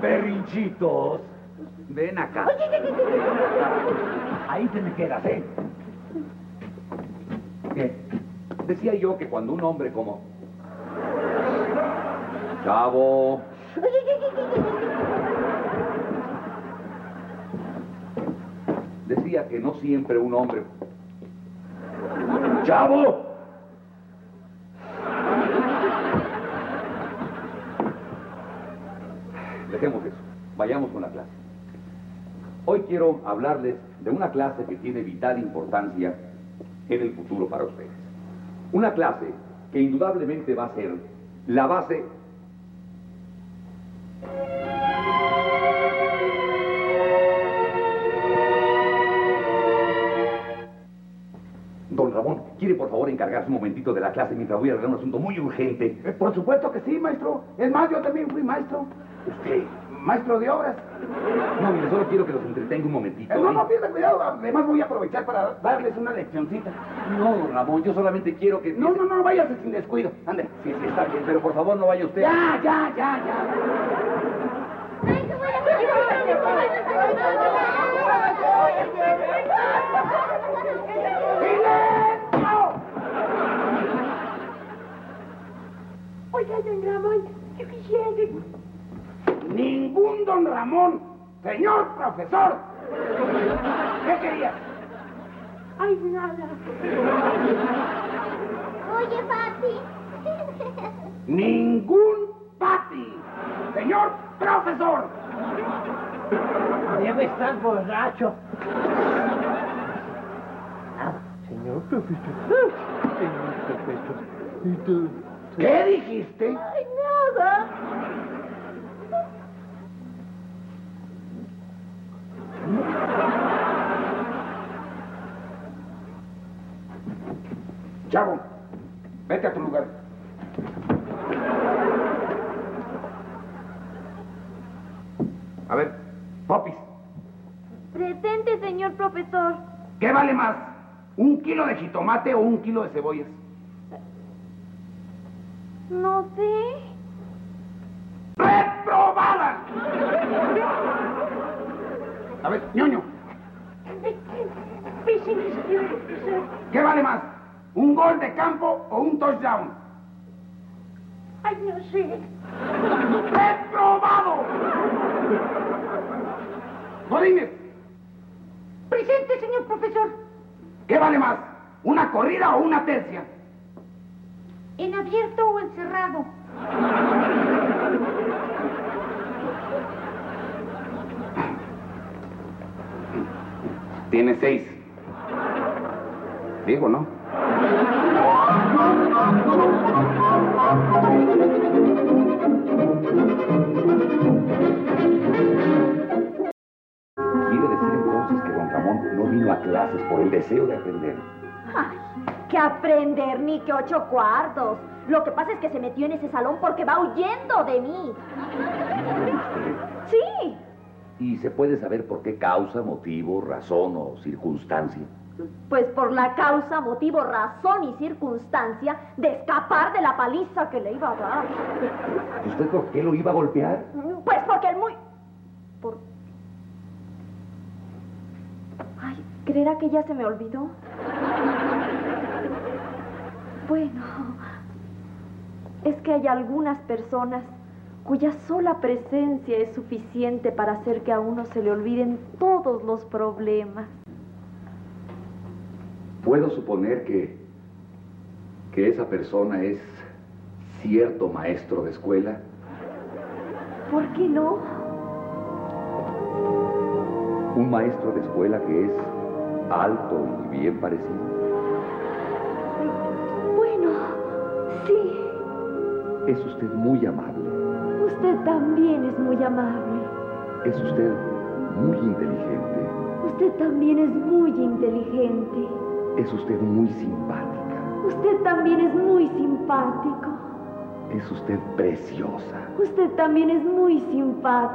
berrinchitos. Ven acá. Ahí te me quedas, ¿eh? ¿Qué? Decía yo que cuando un hombre como... Chavo. Decía que no siempre un hombre... ¡Chavo! Dejemos eso. Vayamos con la clase. Hoy quiero hablarles de una clase que tiene vital importancia en el futuro para ustedes. Una clase que indudablemente va a ser la base... Don Ramón, ¿quiere por favor encargarse un momentito de la clase mientras voy a arreglar un asunto muy urgente? Por supuesto que sí, maestro. Es más, yo también fui maestro. ¿Usted? Maestro de obras. No, mire, solo quiero que los entretenga un momentito. No pierda cuidado. Además voy a aprovechar para darles una leccioncita. No, don Ramón, yo solamente quiero que... No, váyase sin descuido. Ande. Sí, está bien, pero por favor no vaya usted. Ya. ¡Silencio! Oiga, don Ramón, yo quisiera que... Ningún don Ramón, señor profesor. ¿Qué querías? Ay, nada. Oye, Pati. Ningún Pati, señor profesor. Debe estar borracho. Señor profesor. Señor profesor. ¿Qué dijiste? Ay, nada. Chavo, vete a tu lugar. A ver, Popis, Presente, señor profesor. ¿qué vale más? ¿1 kilo de jitomate o 1 kilo de cebollas? No sé. ¡Reprobada! A ver, ñoño, ¿qué vale más? ¿Un gol de campo o un touchdown? Ay, no sé. ¡Reprobado! Godínez, Presente, señor profesor. ¿qué vale más? ¿Una corrida o una tercia? ¿En abierto o encerrado? Tiene 6. Digo, ¿no? ¿Quiere decir entonces que don Ramón no vino a clases por el deseo de aprender? Ay, que aprender ni que 8 cuartos. Lo que pasa es que se metió en ese salón porque va huyendo de mí. Sí. ¿Y se puede saber por qué causa, motivo, razón o circunstancia? Pues por la causa, motivo, razón y circunstancia de escapar de la paliza que le iba a dar. ¿Y usted por qué lo iba a golpear? Pues porque el muy... Ay, ¿creerá que ya se me olvidó? Bueno, es que hay algunas personas cuya sola presencia es suficiente para hacer que a uno se le olviden todos los problemas. ¿Puedo suponer que esa persona es cierto maestro de escuela? ¿Por qué no? Un maestro de escuela que es alto y bien parecido. Bueno, sí. Es usted muy amable. Usted también es muy amable. Es usted muy inteligente. Usted también es muy inteligente. Es usted muy simpática. Usted también es muy simpático. Es usted preciosa. Usted también es muy simpático.